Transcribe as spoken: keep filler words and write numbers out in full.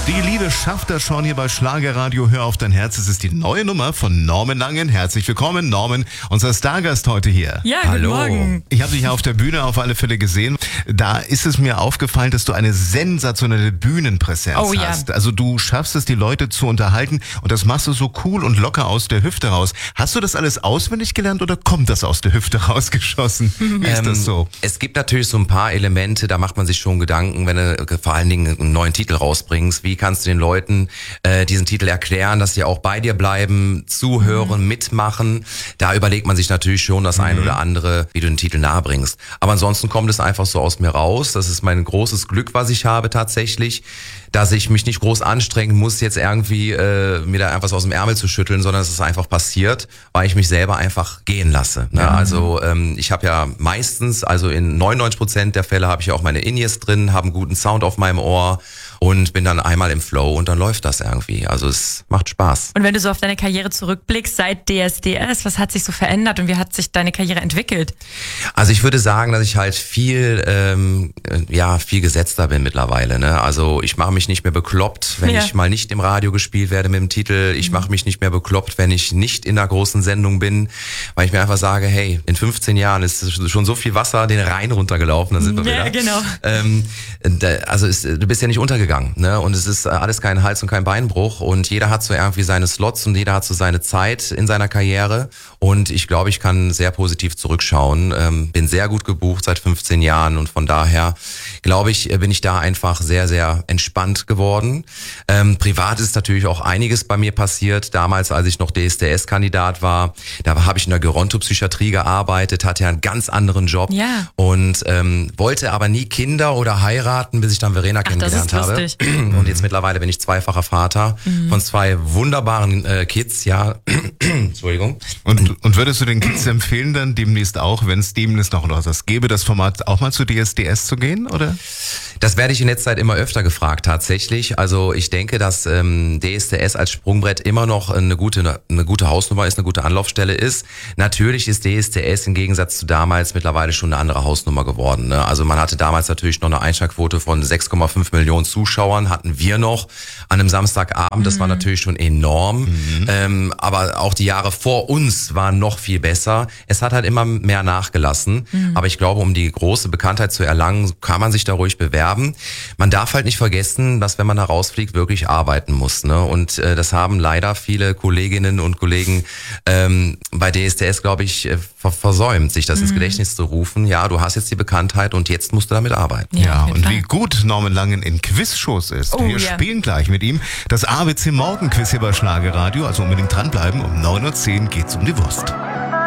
Die Liebe schafft das schon hier bei Schlagerradio. Hör auf dein Herz. Es ist die neue Nummer von Norman Langen. Herzlich willkommen, Norman, unser Stargast heute hier. Ja, hallo. Guten Morgen. Ich habe dich ja auf der Bühne auf alle Fälle gesehen. Da ist es mir aufgefallen, dass du eine sensationelle Bühnenpräsenz oh, hast. Ja. Also du schaffst es, die Leute zu unterhalten und das machst du so cool und locker aus der Hüfte raus. Hast du das alles auswendig gelernt oder kommt das aus der Hüfte rausgeschossen? Wie ist ähm, das so? Es gibt natürlich so ein paar Elemente, da macht man sich schon Gedanken, wenn du vor allen Dingen einen neuen Titel rausbringst. Wie kannst du den Leuten äh, diesen Titel erklären, dass sie auch bei dir bleiben, zuhören, mhm. mitmachen? Da überlegt man sich natürlich schon das mhm. ein oder andere, wie du den Titel nahebringst. Aber ansonsten kommt es einfach so aus mir raus. Das ist mein großes Glück, was ich habe tatsächlich, dass ich mich nicht groß anstrengen muss, jetzt irgendwie äh, mir da einfach was aus dem Ärmel zu schütteln, sondern es ist einfach passiert, weil ich mich selber einfach gehen lasse. Ne? Ja. Also ähm, ich habe ja meistens, also in neunundneunzig Prozent der Fälle habe ich ja auch meine In-Ears drin, habe einen guten Sound auf meinem Ohr und bin dann einmal im Flow und dann läuft das irgendwie. Also es macht Spaß. Und wenn du so auf deine Karriere zurückblickst seit D S D S, was hat sich so verändert und wie hat sich deine Karriere entwickelt? Also ich würde sagen, dass ich halt viel, ähm, ja, viel gesetzter bin mittlerweile. Ne? Also ich mache mich nicht mehr bekloppt, wenn ja. ich mal nicht im Radio gespielt werde mit dem Titel. Ich mache mich nicht mehr bekloppt, wenn ich nicht in einer großen Sendung bin, weil ich mir einfach sage, hey, in fünfzehn Jahren ist schon so viel Wasser den Rhein runtergelaufen. Da sind wir ja, wieder. genau. Ähm, da, also ist, du bist ja nicht untergegangen. Ne? Und es ist alles kein Hals- und kein Beinbruch und jeder hat so irgendwie seine Slots und jeder hat so seine Zeit in seiner Karriere und ich glaube, ich kann sehr positiv zurückschauen. Ähm, bin sehr gut gebucht seit fünfzehn Jahren und von daher glaube ich, bin ich da einfach sehr, sehr entspannt geworden. Ähm, privat ist natürlich auch einiges bei mir passiert. Damals, als ich noch D S D S-Kandidat war, da habe ich in der Gerontopsychiatrie gearbeitet, hatte ja einen ganz anderen Job ja. und ähm, wollte aber nie Kinder oder heiraten, bis ich dann Verena Ach, kennengelernt das ist habe. lustig. Und jetzt mittlerweile bin ich zweifacher Vater mhm. von zwei wunderbaren äh, Kids, ja. Entschuldigung. Und, und würdest du den Kids empfehlen, dann demnächst auch, wenn es demnächst noch was gäbe, das Format auch mal zu D S D S zu gehen, oder? Das werde ich in letzter Zeit immer öfter gefragt, tatsächlich. Also ich denke, dass ähm, D S D S als Sprungbrett immer noch eine gute, eine gute Hausnummer ist, eine gute Anlaufstelle ist. Natürlich ist D S D S im Gegensatz zu damals mittlerweile schon eine andere Hausnummer geworden. Ne? Also man hatte damals natürlich noch eine Einschaltquote von sechs Komma fünf Millionen Zuschauern, hatten wir noch an einem Samstagabend. Das mhm. war natürlich schon enorm. Mhm. Ähm, aber auch die Jahre vor uns waren noch viel besser. Es hat halt immer mehr nachgelassen. Mhm. Aber ich glaube, um die große Bekanntheit zu erlangen, kann man sich da ruhig bewerben. Man darf halt nicht vergessen, dass wenn man da rausfliegt, wirklich arbeiten muss. Ne? Und äh, das haben leider viele Kolleginnen und Kollegen ähm, bei D S D S, glaube ich, äh, versäumt, sich das mhm. ins Gedächtnis zu rufen. Ja, du hast jetzt die Bekanntheit und jetzt musst du damit arbeiten. Ja, ja und Fall. Wie gut Norman Langen in Quizshows ist. Oh, Wir yeah. spielen gleich mit ihm das A B C Morgen Quiz hier bei Schlagerradio. Also unbedingt dranbleiben. Um neun Uhr zehn geht's um die Wurst.